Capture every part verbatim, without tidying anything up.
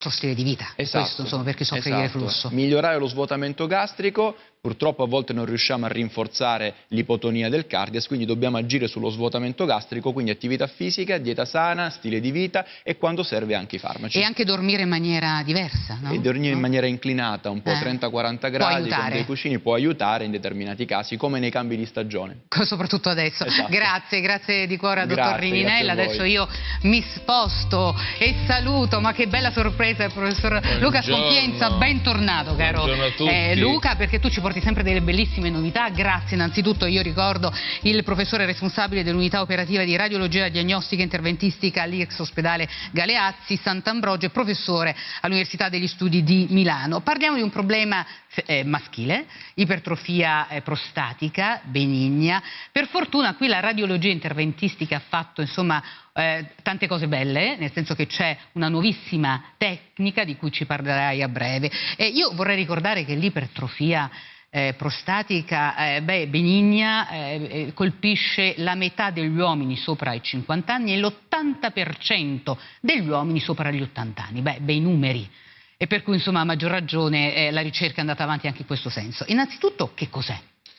stile di vita, esatto, questo insomma, perché soffre esatto. di reflusso. Migliorare lo svuotamento gastrico, purtroppo a volte non riusciamo a rinforzare l'ipotonia del cardias, quindi dobbiamo agire sullo svuotamento gastrico, quindi attività fisica, dieta sana, stile di vita e quando serve anche i farmaci. E anche dormire in maniera diversa, no? E dormire no? in maniera inclinata, un po' eh. trenta quaranta gradi, con dei cuscini, può aiutare in determinati casi, come nei cambi di stagione. Soprattutto adesso. Esatto. Grazie, grazie di cuore a Grazie, dottor Rininella. Adesso io mi sposto e saluto, ma che bella sorpresa il professor Buongiorno. Luca Scontienza, bentornato caro Buongiorno a tutti. Eh, Luca, perché tu ci porti sempre delle bellissime novità. Grazie innanzitutto, io ricordo il professore responsabile dell'unità operativa di radiologia diagnostica interventistica all'I R C S ospedale Galeazzi Sant'Ambrogio e professore all'Università degli Studi di Milano. Parliamo di un problema eh, maschile, ipertrofia eh, prostatica benigna. Per fortuna qui la radiologia interventistica ha fatto insomma Eh, tante cose belle, nel senso che c'è una nuovissima tecnica di cui ci parlerai a breve. E io vorrei ricordare che l'ipertrofia eh, prostatica eh, beh, benigna eh, colpisce la metà degli uomini sopra i cinquanta anni e l'ottanta per cento degli uomini sopra gli ottanta anni. Beh, bei numeri. E per cui insomma a maggior ragione eh, la ricerca è andata avanti anche in questo senso. Innanzitutto che cos'è?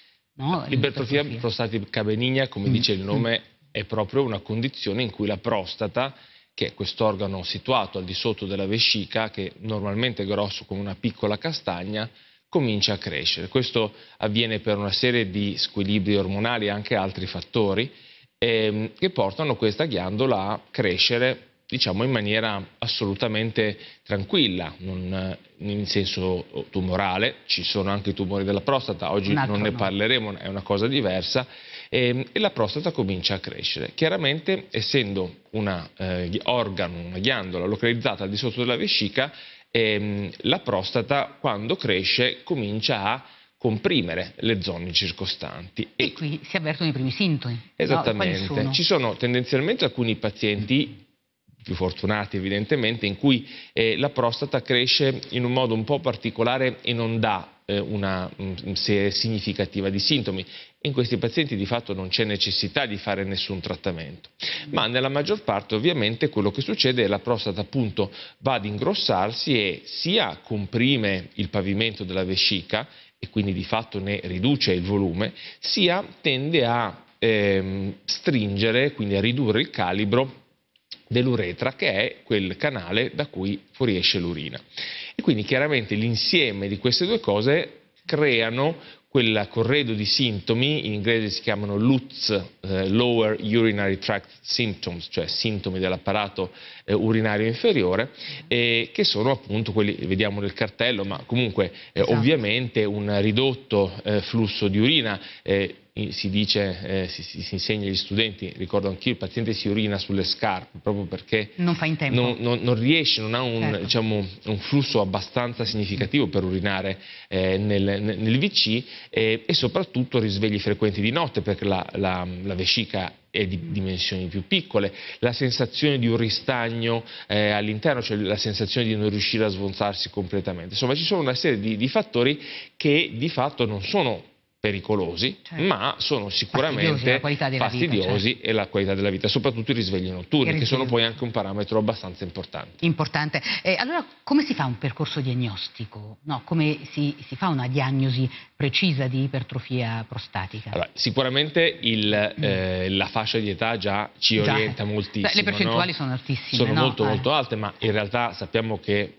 No? L'ipertrofia prostatica benigna, come mm. dice il nome, mm. è proprio una condizione in cui la prostata, che è quest'organo situato al di sotto della vescica, che normalmente è grosso come una piccola castagna, comincia a crescere. Questo avviene per una serie di squilibri ormonali e anche altri fattori ehm, che portano questa ghiandola a crescere, diciamo, in maniera assolutamente tranquilla, non in senso tumorale. Ci sono anche i tumori della prostata, oggi non ne no. parleremo, è una cosa diversa. E la prostata comincia a crescere. Chiaramente, essendo un eh, organo, una ghiandola localizzata al di sotto della vescica, ehm, la prostata quando cresce comincia a comprimere le zone circostanti. E, e qui si avvertono i primi sintomi. Esattamente. No? Sono? Ci sono tendenzialmente alcuni pazienti, più fortunati evidentemente, in cui eh, la prostata cresce in un modo un po' particolare e non dà eh, una um, serie significativa di sintomi. In questi pazienti di fatto non c'è necessità di fare nessun trattamento, ma nella maggior parte ovviamente quello che succede è che la prostata appunto va ad ingrossarsi e sia comprime il pavimento della vescica e quindi di fatto ne riduce il volume, sia tende a ehm, stringere, quindi a ridurre il calibro dell'uretra, che è quel canale da cui fuoriesce l'urina. E quindi chiaramente l'insieme di queste due cose creano quel corredo di sintomi, in inglese si chiamano L U T S, eh, Lower Urinary Tract Symptoms, cioè sintomi dell'apparato eh, urinario inferiore, eh, che sono appunto quelli, vediamo nel cartello, ma comunque eh, esatto. ovviamente un ridotto eh, flusso di urina, eh, si dice, eh, si, si, si insegna agli studenti, ricordo anch'io, il paziente si urina sulle scarpe proprio perché non fa in tempo, non, non, non riesce, non ha un, certo. diciamo, un flusso abbastanza significativo per urinare eh, nel, nel V C eh, e soprattutto risvegli frequenti di notte perché la, la, la vescica è di dimensioni più piccole, la sensazione di un ristagno eh, all'interno, cioè la sensazione di non riuscire a sgonzarsi completamente. Insomma, ci sono una serie di, di fattori che di fatto non sono pericolosi, certo. ma sono sicuramente fastidiosi, la fastidiosi vita, certo. e la qualità della vita, soprattutto i risvegli notturni, che sono poi anche un parametro abbastanza importante. Importante. Eh, allora, come si fa un percorso diagnostico? No, come si, si fa una diagnosi precisa di ipertrofia prostatica? Allora, sicuramente il, eh, la fascia di età già ci già. orienta moltissimo. Beh, le percentuali no? sono altissime. Sono no? molto eh. molto alte, ma in realtà sappiamo che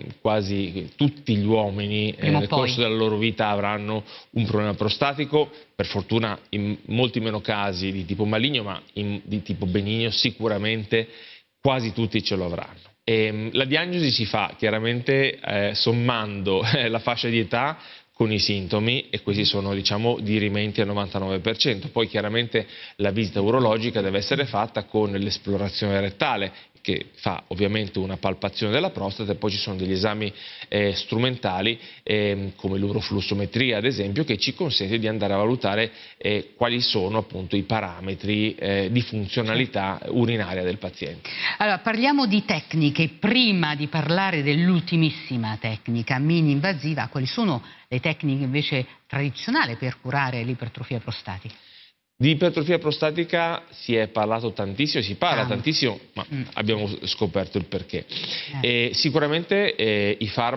quasi tutti gli uomini eh, nel corso della loro vita avranno un problema prostatico, per fortuna in molti meno casi di tipo maligno, ma in, di tipo benigno sicuramente quasi tutti ce lo avranno. E, la diagnosi si fa chiaramente eh, sommando eh, la fascia di età con i sintomi, e questi sono, diciamo, dirimenti al novantanove per cento. Poi chiaramente la visita urologica deve essere fatta con l'esplorazione rettale, che fa ovviamente una palpazione della prostata, e poi ci sono degli esami eh, strumentali eh, come l'uroflussometria ad esempio, che ci consente di andare a valutare eh, quali sono appunto i parametri eh, di funzionalità urinaria del paziente. Allora, parliamo di tecniche. Prima di parlare dell'ultimissima tecnica mini-invasiva, quali sono le tecniche invece tradizionali per curare l'ipertrofia prostatica? Di ipertrofia prostatica si è parlato tantissimo, si parla Ah. tantissimo, ma Mm. abbiamo scoperto il perché. Eh. E sicuramente eh, i farmaci